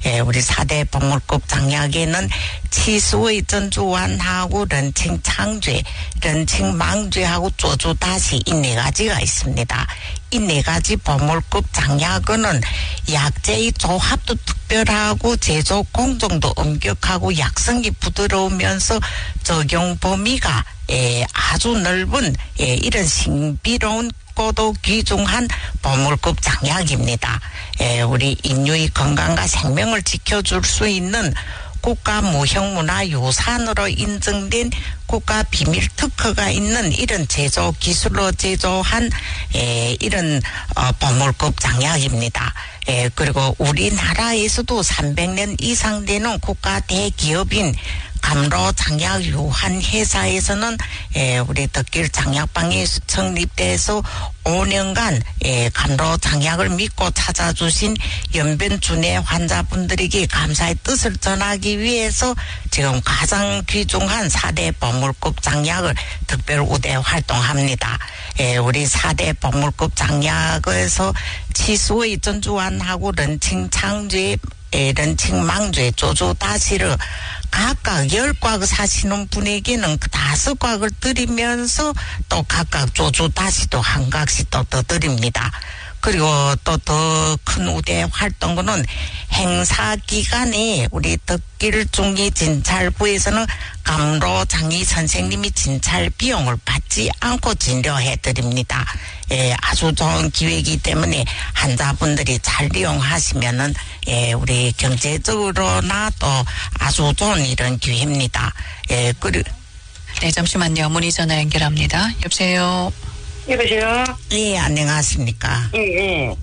우리 4대 보물급 장약에는 치수의 전주환하고 런칭 창죄, 런칭 망죄하고 조주다시 이 네 가지가 있습니다. 이 네 가지 보물급 장약은 약재의 조합도 특별하고 제조 공정도 엄격하고 약성이 부드러우면서 적용 범위가 아주 넓은 이런 신비로운 고도 귀중한 보물급 장약입니다. 우리 인류의 건강과 생명을 지켜줄 수 있는 국가 무형문화 유산으로 인증된 국가 비밀 특허가 있는 이런 제조 기술로 제조한 이런 보물급 장약입니다. 그리고 우리나라에서도 300년 이상 되는 국가 대기업인 감로 장약 유한 회사에서는 우리 덕길 장약방이成立돼서 5년간 감로 장약을 믿고 찾아주신 연변준의 환자분들에게 감사의 뜻을 전하기 위해서 지금 가장 귀중한 4대 보물급 장약을 특별 우대 활동합니다. 우리 4대 보물급 장약에서 치수의 전주환하고 런칭 창죄, 런칭 망죄, 조주다시를 각각 10곽 사시는 분에게는 그 5곽을 드리면서 또 각각 조주다시도 한 곽씩 또 더 드립니다. 그리고 또 더 큰 우대 활동은 행사 기간에 우리 덕길 중기 진찰부에서는 감로 장의 선생님이 진찰 비용을 받지 않고 진료해 드립니다. 아주 좋은 기회이기 때문에 환자분들이 잘 이용하시면은 우리 경제적으로나 또 아주 좋은 이런 기회입니다. 그리고 네, 잠시만요. 문의 전화 연결합니다. 여보세요. 여보세요. 예, 안녕하십니까. 예.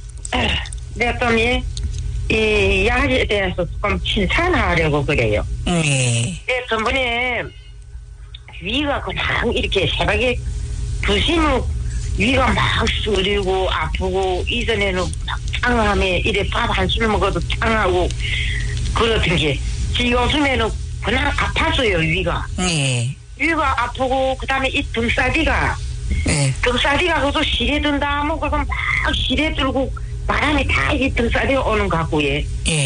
내가 좀 이 약에 대해서 조금 칭찬하려고 그래요. 네. 전번에 위가 그냥 이렇게 새벽에 2시면 위가 막 쓰리고 아프고 이전에는 막 짱하면 이래 밥 한술 먹어도 짱하고 그러던 게 요즘에는 그냥 아팠어요 위가. 네. 위가 아프고 그다음에 이 등싸기가 등싸기가 그것도 시래 든다 하면 그거 막 시래 들고 바람이 다 이 등싸기가 오는 것 같고 예.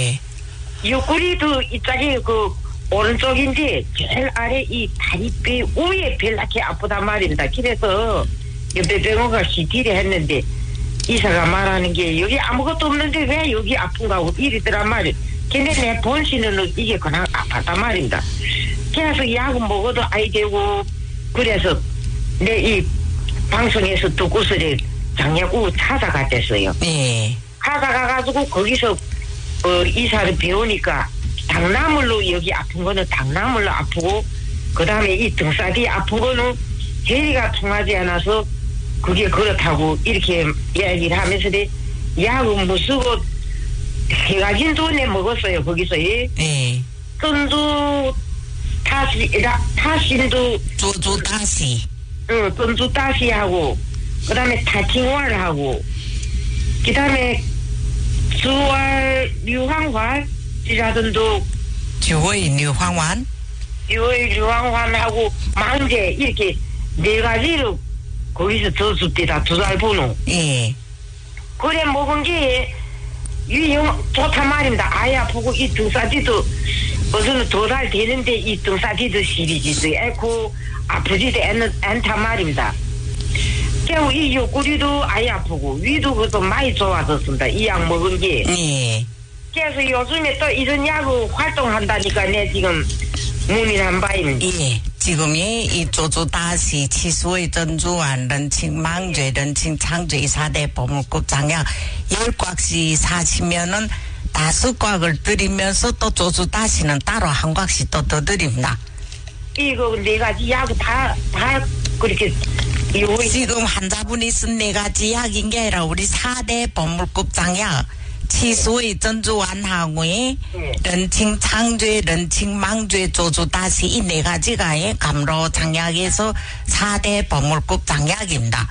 옆구리도 이쪽에 그 오른쪽인데 제일 아래 이 다리뼈 위에 별나게 아프단 말입니다. 그래서 옆에병원가 CT를 했는데 의사가 말하는 게 여기 아무것도 없는데 왜 여기 아픈가 하고 이러더란 말이에요. 근데 내 본신은 이게 그냥 아팠단 말입니다. 그래서 약은 먹어도 아이 되고 그래서 내 이 방송에서 듣고서를 장약우 찾아갔댔어요. 네. 찾아가가지고 거기서 의사를 배우니까 당나물로 여기 아픈 거는 당나물로 아프고 그 다음에 이 등싸기 아픈 거는 혈이가 통하지 않아서 그게 그렇다고 이렇게 이야기를 하면서 약은 못 쓰고 3가지 돈에 먹었어요. 거기서 전주 타신도 조주다시 전주 다시하고 그 다음에 타칭활하고 그 다음에 주월 류황환 지라든도 주의 류황환 류황환하고 망제 이렇게 4가지로 거기서 저줍디다 2달 번호. 그래 먹은 게 유용 좋단 말입니다. 아이 아프고 이 등싸지도 무슨 2달 되는데 이 등싸지도 시리지도 않고 아프지도 않단 말입니다. 그리고 이 옆구리도 아이 아프고 위도 그것도 많이 좋아졌습니다. 이 약 먹은 게. 그래서 요즘에 또 이런 약을 활동한다니까 내 지금 문의한 바입니다. 지금이 이 조주다시 치수의 전주환 런칭 망죄 런칭 창죄 4대 보물급 장약 10곽씩 사시면은 5곽을 드리면서 또 조주다시는 따로 한 곽씩 또 더 드립니다. 이거 4가지 약을 다 그렇게 지금 환자분이 쓴 4가지 약인 게 아니라 우리 4대 보물급 장약 치수의 전주환하고의 런칭 창죄, 런칭 망죄, 조주다시 이 4가지가 감로 장약에서 4대 보물급 장약입니다.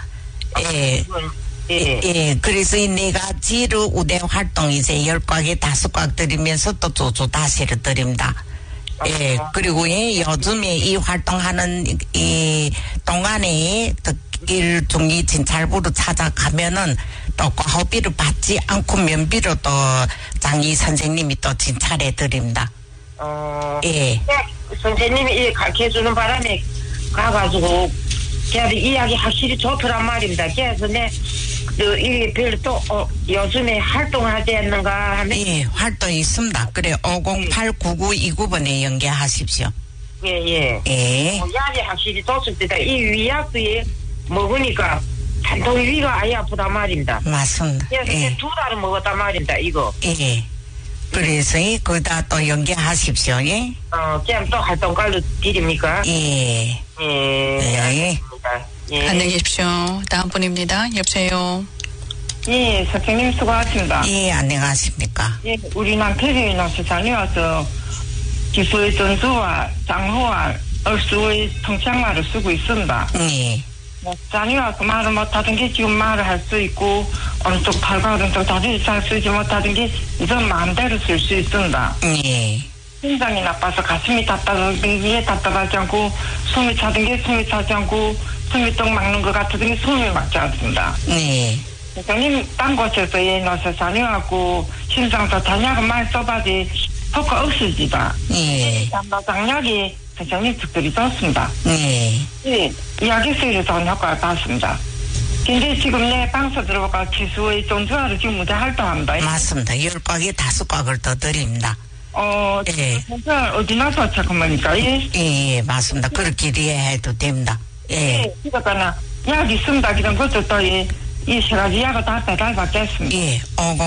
그래서 이 4가지로 우대 활동 이제 10곽에 5곽 드리면서 또 조주다시를 드립니다. 그리고 요즘에 이 활동하는 이 동안에 덕길 중기 진찰부로 찾아가면은 또 과호비를 받지 않고 면비로 또 장희 선생님이 또 진찰해 드립니다. 예. 선생님이 가르쳐주는 바람에 가가지고 걔한테 이야기 확실히 좋더란 말입니다. 그래서 이게 별로 또 요즘에 활동하지 않는가 하면 예, 활동 있습니다. 그래 508-9929번에 연계하십시오. 예. 약이 확실히 좋습니다. 이 위약도 먹으니까 한통 위가 아예 아프단 말입니다. 맞습니다. 그래서 예. 2달을 먹었단 말입니다. 이거. 예. 그래서 거기다 또 연계하십시오. 예. 그냥 또 활동가로 드립니까? 예. 알겠습니다. 예. 안녕히 계십시오. 다음 분입니다. 여보세요. 예, 선생님 수고하십니다. 예, 안녕하십니까. 예, 우리 남편이 노수산에 와서 기수의 전수와 장호와 얼수의 통창말을 쓰고 있습니다. 예. 산에 와서 말을 못하던 게 지금 말을 할 수 있고 오른쪽 팔과 오른쪽 다리 잘 쓰지 못하던 게 이제 마음대로 쓸 수 있습니다. 예. 심장이 나빠서 가슴이 답답하던 게 답답하지 않고 숨이 차던 게 숨이 차지 않고 숨이 똥 막는 것 같은 게 숨이 막지 않습니다. 예. 선생님 딴 곳에서 노수산에 와갖고 심장도 단약을 많이 써봐지 효과 없으지다. 예. 장약이 선생님 특별히 좋습니다. 예. 예, 이야기수를 좋은 효과를 봤습니다. 근데 지금 내 방송 들어보니까 기수의 전주화를 지금 무대 활동합니다. 맞습니다. 10곽에 5곽을 더 드립니다. 예. 어디 나서 잠깐만니까, 예? 예, 맞습니다. 그렇게 이해해도 됩니다. 예. 그러니까 약 있습니다. 그런 것도 또, 이 세 가지 약을 다 배달받겠습니다. 예,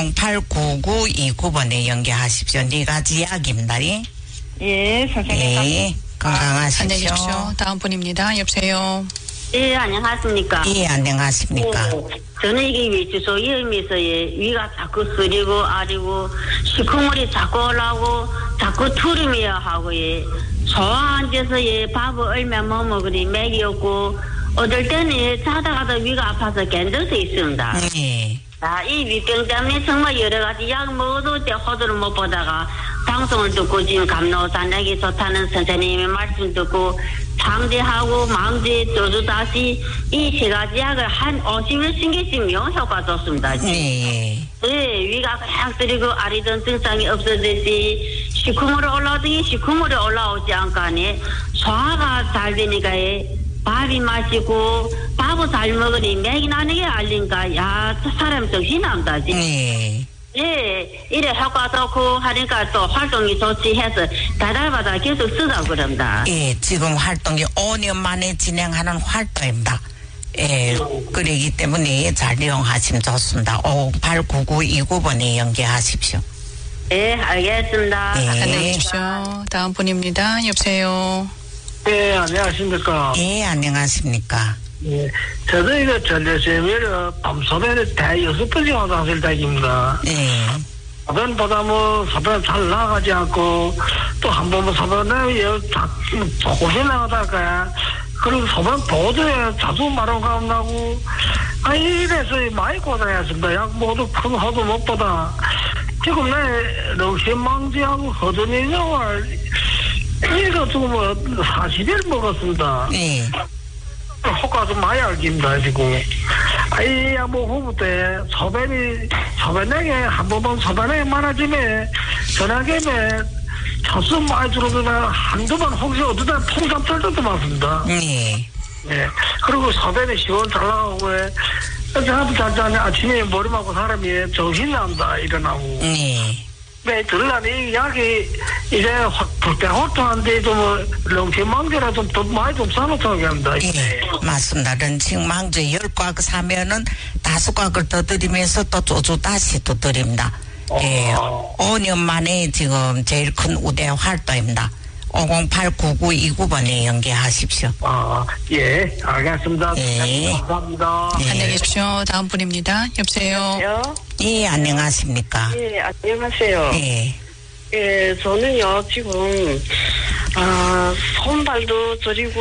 508-9929번에 연계하십시오. 4가지 약입니다. 예. 예, 선생님. 예, 건강하십시오. 안녕히 계십시오. 다음 분입니다. 여보세요. 예, 안녕하십니까. 예, 안녕하십니까. 저는 이게 위주소 위험에서 위가 자꾸 쓰리고 아리고 시커물이 자꾸 올라오고 자꾸 투름이야 하고 소화 안 돼서 밥을 얼마 못 먹으니 맥이 없고 어떨 때는 자다가도 위가 아파서 견딜 수 있습니다. 예. 이 위병 때문에 정말 여러 가지 약 먹어도 호도를 못 보다가 방송을 듣고 지금 감로산약이 좋다는 선생님의 말씀 듣고 상제하고 망제 저주 다시 이 세 가지 약을 한 50일씩 개씩 명 효과 좋습니다. 예. 네, 위가 그냥 쓰리고 아리던 증상이 없어지지 시커물이 올라오더니 시커물이 올라오지 않고 소화가 잘 되니까 밥이 맛있고 밥을 잘 먹으니 맥이 나는 게 알리니까 사람 정신이 납니다. 예. 예, 이래 효과 좋고 하니까 또 활동이 좋지 해서 달달마다 계속 쓰다 그럽니다. 예, 지금 활동이 5년 만에 진행하는 활동입니다. 예, 그러기 때문에 잘 이용하시면 좋습니다. 508-9929번에 연계하십시오. 예, 알겠습니다. 예. 안녕히 계십시오. 다음 분입니다. 여보세요. 예, 안녕하십니까. 예, 안녕하십니까. 예, 저도 이거 전례세미를 밤소변에 대 6번째 화장실 다닙니다. 예. 소변보다 소변 잘 나가지 않고, 또 한 번 소변에 조금씩 나가다가, 그리고 소변 보도에 자주 마른가 나고, 이래서 많이 고생했습니다. 약 모두 큰 호도 못 보다. 지금 럭시망지하고 허전인형을, 이거 지금 40일 먹었습니다. 예. 효과 좀 많이 알깁니다, 지금. 후부 때, 소변액에 한 번만 소변액이 많아지면, 전화기에 차수 많이 줄어들면 한두 번 혹시 어디다 통삼 털 때도 많습니다. 예. 예. 그리고 소변이 시원 잘 나가고, 아침에 머리 맞고 사람이 정신이 난다, 일어나고. 예. 네, 들으려니 약이 이제 활동하는데 런칭망제라 더 많이 싸놓다고 합니다. 예, 맞습니다. 런칭망제 10곽 사면은 5곽을 더 드리면서 또 조주 다시 또 드립니다. 예, 5년 만에 지금 제일 큰 우대 활동입니다. 508-9929번에 연계하십시오. 예, 알겠습니다. 예. 감사합니다. 예. 안녕히 계십시오. 다음 분입니다. 여보세요. 예, 안녕하십니까. 예, 안녕하세요. 예. 예, 저는요, 지금, 손발도 저리고,